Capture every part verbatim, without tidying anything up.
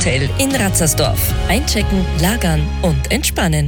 Hotel in Ratzersdorf. Einchecken, lagern und entspannen.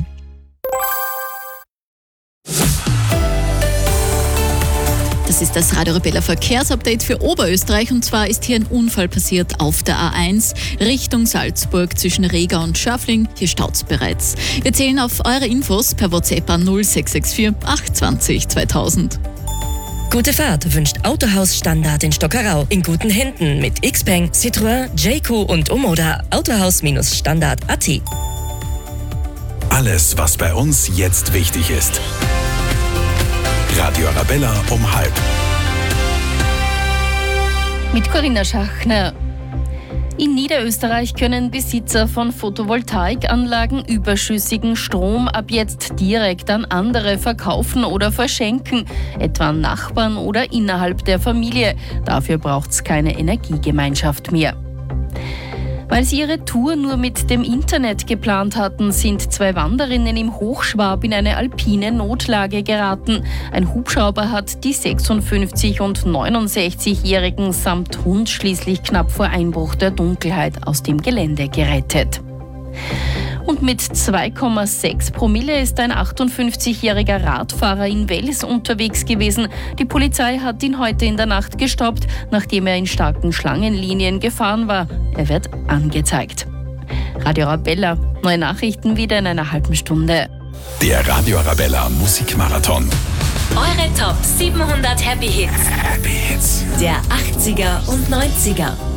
Das ist das Radio Arabella Verkehrsupdate für Oberösterreich, und zwar ist hier ein Unfall passiert auf der A eins Richtung Salzburg zwischen Rega und Schöffling. Hier staut's bereits. Wir zählen auf eure Infos per WhatsApp an null sechs sechs vier acht zwei null zweitausend. Gute Fahrt wünscht Autohaus Standard in Stockerau. In guten Händen mit Xpeng, Citroën, J Q und Omoda. Autohaus-Standard punkt a t. Alles, was bei uns jetzt wichtig ist. Radio Arabella um halb. Mit Corinna Schachner. In Niederösterreich können Besitzer von Photovoltaikanlagen überschüssigen Strom ab jetzt direkt an andere verkaufen oder verschenken, etwa an Nachbarn oder innerhalb der Familie. Dafür braucht es keine Energiegemeinschaft mehr. Weil sie ihre Tour nur mit dem Internet geplant hatten, sind zwei Wanderinnen im Hochschwab in eine alpine Notlage geraten. Ein Hubschrauber hat die sechsundfünfzig- und neunundsechzigjährigen samt Hund schließlich knapp vor Einbruch der Dunkelheit aus dem Gelände gerettet. Und mit zwei Komma sechs Promille ist ein achtundfünfzigjähriger Radfahrer in Wels unterwegs gewesen. Die Polizei hat ihn heute in der Nacht gestoppt, nachdem er in starken Schlangenlinien gefahren war. Er wird angezeigt. Radio Arabella, neue Nachrichten wieder in einer halben Stunde. Der Radio Arabella Musikmarathon. Eure Top siebenhundert Happy Hits Happy Hits der achtziger und neunziger.